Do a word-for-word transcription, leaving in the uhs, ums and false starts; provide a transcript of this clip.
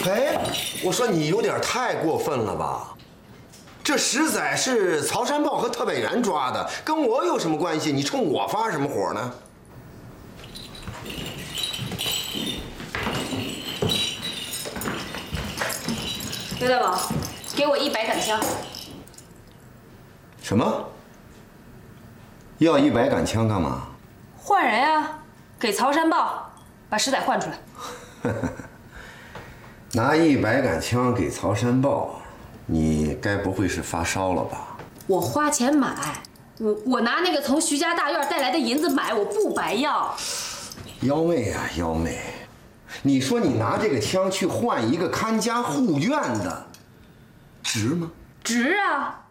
哎，我说你有点太过分了吧？这实在是曹山豹和特派员抓的，跟我有什么关系？你冲我发什么火呢？ 刘大宝，给我一百杆枪。 什么？要一百杆枪干嘛？ 换人啊，给曹山豹把石仔换出来。 拿一百杆枪给曹山豹，你该不会是发烧了吧？ 我花钱买，我我拿那个从徐家大院带来的银子买，我不白要。 幺妹啊，幺妹，你说你拿这个枪去换一个看家护院的，值吗？ 值啊！